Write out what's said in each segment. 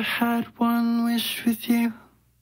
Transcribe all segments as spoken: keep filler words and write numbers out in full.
Had one wish with you.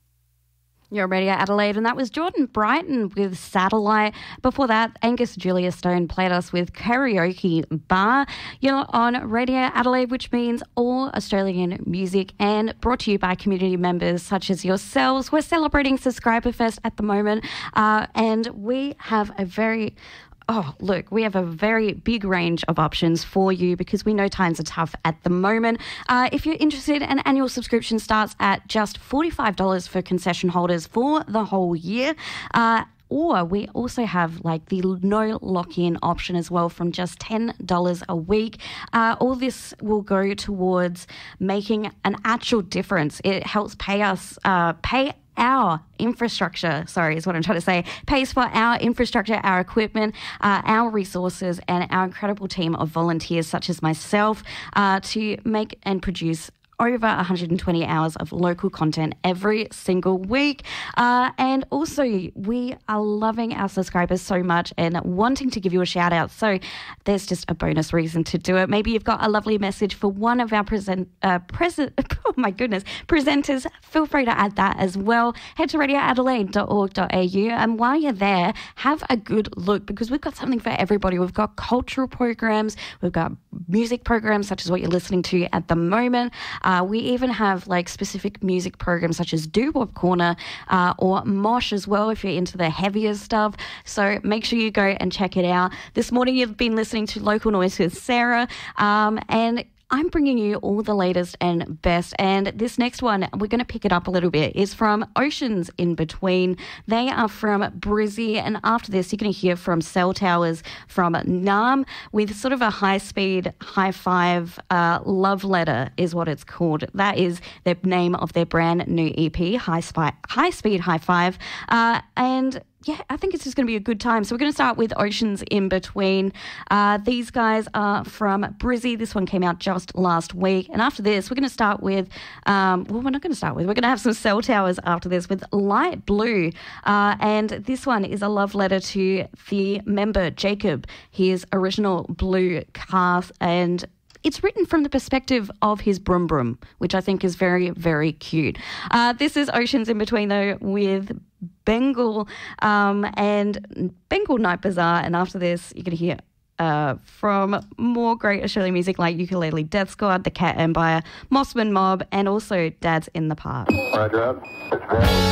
You're Radio Adelaide, and that was Jordan Brighton with Satellite. Before that, Angus Julia Stone played us with Karaoke Bar. You're on Radio Adelaide, which means all Australian music, and brought to you by community members such as yourselves. We're celebrating Subscriber Fest at the moment, uh, and we have a very... Oh, look, we have a very big range of options for you because we know times are tough at the moment. Uh, if you're interested, an annual subscription starts at just forty-five dollars for concession holders for the whole year. Uh, Or we also have like the no lock-in option as well from just ten dollars a week. Uh, all this will go towards making an actual difference. It helps pay us, uh, pay our infrastructure, sorry, is what I'm trying to say, pays for our infrastructure, our equipment, uh, our resources, and our incredible team of volunteers such as myself uh, to make and produce over one hundred twenty hours of local content every single week. Uh, and also, we are loving our subscribers so much and wanting to give you a shout out. So there's just a bonus reason to do it. Maybe you've got a lovely message for one of our present, uh, present, oh my goodness, presenters. Feel free to add that as well. Head to radio adelaide dot org dot a u, and while you're there, have a good look because we've got something for everybody. We've got cultural programs, we've got music programs such as what you're listening to at the moment. Uh, we even have like specific music programs such as Doo-Wop Corner uh, or Mosh as well if you're into the heavier stuff. So make sure you go and check it out. This morning you've been listening to Local Noise with Sarah, um, and I'm bringing you all the latest and best. And this next one, we're going to pick it up a little bit, is from Oceans in Between. They are from Brizzy. And after this, you're going to hear from Cell Towers from Naarm with sort of a high-speed, high-five uh, love letter is what it's called. That is the name of their brand new E P, High, Spy, High Speed, High Five. Uh, and... Yeah, I think it's just going to be a good time. So we're going to start with Oceans in Between. Uh, these guys are from Brizzy. This one came out just last week. And after this, we're going to start with, um, well, we're not going to start with, we're going to have some Cell Towers after this with Light Blue. Uh, and this one is a love letter to the member Jacob, his original blue cast, and it's written from the perspective of his Brum Brum, which I think is very, very cute. Uh, this is Oceans in Between, though, with Bengal um, and Bengal Night Bazaar. And after this, you're going to hear uh, from more great Australian music like Ukulele Death Squad, The Cat Empire, Mossman Mob, and also Dad's in the Park. Roger.